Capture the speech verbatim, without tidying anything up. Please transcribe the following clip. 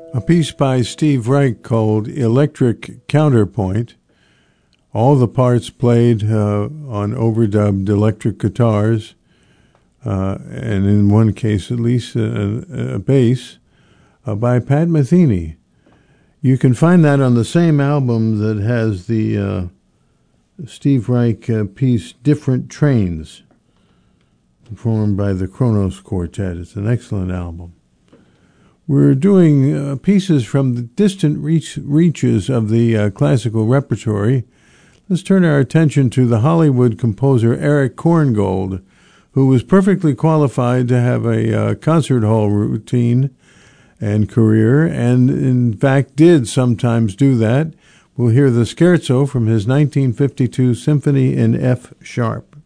A piece by Steve Reich called Electric Counterpoint. All the parts played uh, on overdubbed electric guitars, uh, and in one case at least a, a bass, uh, by Pat Metheny. You can find that on the same album that has the uh, Steve Reich uh, piece Different Trains, performed by the Kronos Quartet. It's an excellent album. We're doing uh, pieces from the distant reach, reaches of the uh, classical repertory. Let's turn our attention to the Hollywood composer Eric Korngold, who was perfectly qualified to have a uh, concert hall routine and career, and in fact did sometimes do that. We'll hear the scherzo from his nineteen fifty-two Symphony in F sharp.